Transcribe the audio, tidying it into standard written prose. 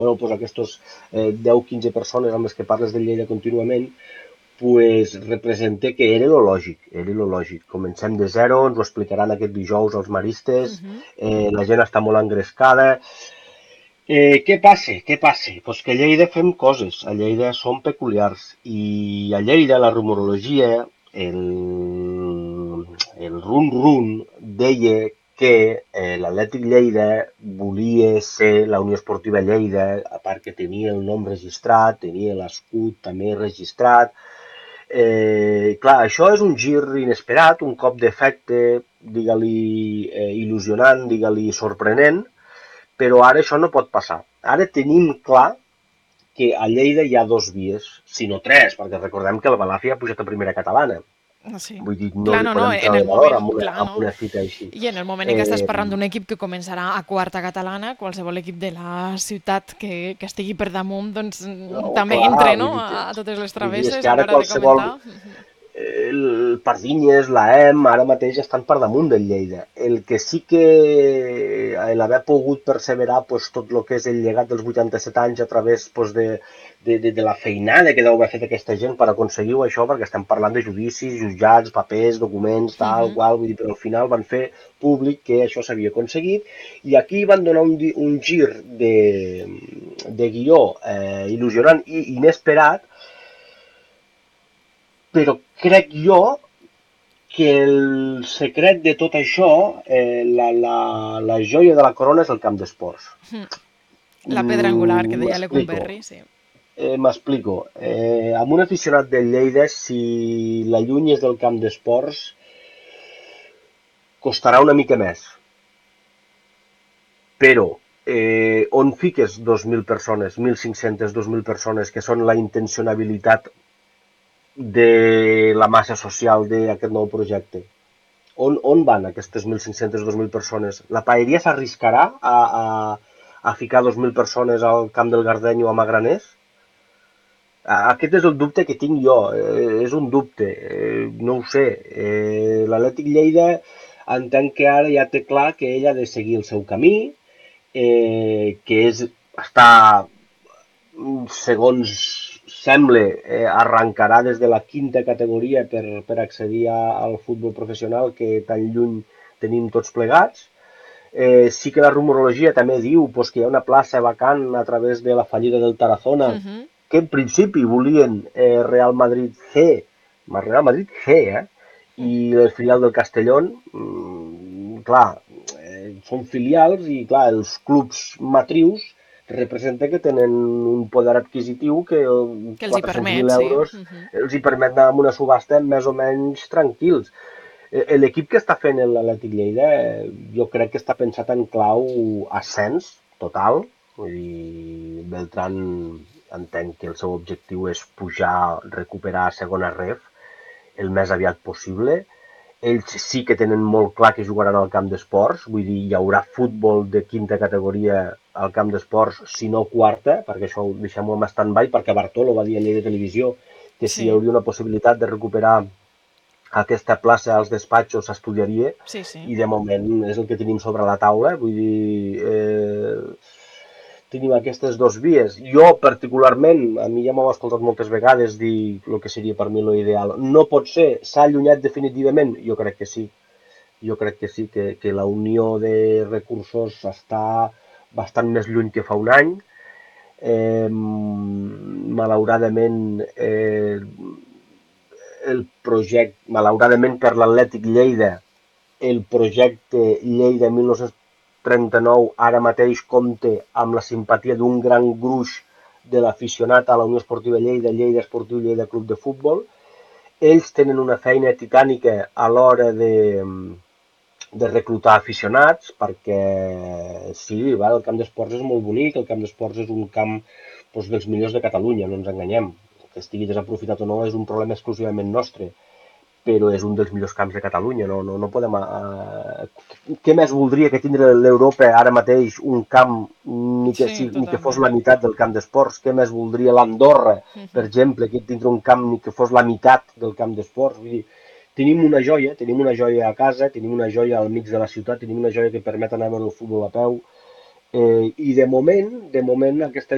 doncs aquests 10-15 persones amb les que parles de Lleida contínuament, pues representa que era lo lògic, era lo lògic. Comencem de zero, ens ho explicaran aquest dijous els maristes, la gent està molt engrescada. Què passa? Què passa? Pues que a Lleida fem coses, a Lleida som peculiars i a Lleida la rumorologia, el run-run deia que l'Atlètic Lleida volia ser la Unió Esportiva Lleida, a part que tenia el nom registrat, tenia l'escut també registrat. Clar, això és un gir inesperat, un cop d'efecte, digue-li il·lusionant, digue-li sorprenent, però ara això no pot passar. Ara tenim clar que a Lleida hi ha dos vies, si no tres, perquè recordem que el Balàfia ha pujat a primera catalana. Sí. Vull dir, no Clar, li no, no, podem en el treure valor moment, clar, amb no. una fita així. I en el moment en què estàs parlant d'un equip que començarà a quarta catalana, qualsevol equip de la ciutat que estigui per damunt, doncs No, també clar, entre, no?, a totes les és travesses que a ara l'hora de qualsevol, comentar. el Pardinyes, la EM, ara mateix estan per damunt del Lleida. El que sí que l'haver pogut perseverar pues, tot el que és el llegat dels 87 anys a través pues, de la feinada que deu haver fet aquesta gent per aconseguir això, perquè estem parlant de judicis, jutjats, papers, documents, tal, qual, vull dir, però al final van fer públic que això s'havia aconseguit i aquí van donar un gir de guió il·lusionant i inesperat, però crec jo que el secret de tot això, la joia de la corona és el camp d'esports. La pedra angular que deia M'explico. Lecumberri, sí. M'explico. Amb un aficionat del Lleida, si l'allunyes del camp d'esports, costarà una mica més. Però on fiques 2.000 persones, 1.500, 2.000 persones, que són la intencionabilitat de la massa social d'aquest nou projecte? On van aquestes 1.500, 2.000 persones? La paeria s'arriscarà a ficar 2.000 persones al camp del Gardenyo a Magraners? Aquest és el dubte que tinc jo, és un dubte, no ho sé. L'Atlètic Lleida entenc que ara ja té clar que ell ha de seguir el seu camí, que és estar, segons sembla, arrencarà des de la quinta categoria per accedir al futbol professional que tan lluny tenim tots plegats. Sí que la rumorologia també diu pues, que hi ha una plaça vacant a través de la fallida del Tarazona, que en principi volien Real Madrid C, Real Madrid C, i el filial del Castellón, clar, són filials i clar, els clubs matrius representa que tenen un poder adquisitiu que Que els hi permet, 400.000 sí. euros els hi permet anar amb una subhasta més o menys tranquils. L'equip que està fent l'Atlètic Lleida, jo crec que està pensat en clau ascens total. Vull dir, Beltran entenc que el seu objectiu és pujar, recuperar a segona ref el més aviat possible. Ells sí que tenen molt clar que jugaran al camp d'esports, vull dir, hi haurà futbol de quinta categoria al camp d'esports, si no quarta, perquè això ho deixem-ho en stand-by, perquè Bartolo va dir a Lleida Televisió que si hi Sí, hauria una possibilitat de recuperar aquesta plaça als despatxos s'estudiaria sí, sí. i de moment és el que tenim sobre la taula, vull dir, tenim aquestes dos vies. Jo, particularment, a mi ja m'ho he escoltat moltes vegades dir el que seria per mi l'ideal. No pot ser, s'ha allunyat definitivament? Jo crec que sí. Jo crec que sí, que la unió de recursos està bastant més lluny que fa un any. Malauradament, malauradament per l'Atlètic Lleida, el projecte Lleida 1939 ara mateix compta amb la simpatia d'un gran gruix de l'aficionat a la Unió Esportiva Lleida, Lleida Esportiu Lleida Club de Futbol. Ells tenen una feina titànica a l'hora de reclutar aficionats, perquè sí, el camp d'esports és molt bonic, el camp d'esports és un camp doncs, dels millors de Catalunya, no ens enganyem. Que estigui desaprofitat o no és un problema exclusivament nostre, però és un dels millors camps de Catalunya. No podem... Què més voldria que tindre l'Europa ara mateix un camp Sí, ni que fos totalment. la meitat del camp d'esports? Què més voldria l'Andorra, per exemple, que tindre un camp ni que fos la meitat del camp d'esports? Vull dir, tenim una joia a casa, tenim una joia al mig de la ciutat, tenim una joia que permet anar a veure el futbol a peu, i de moment aquesta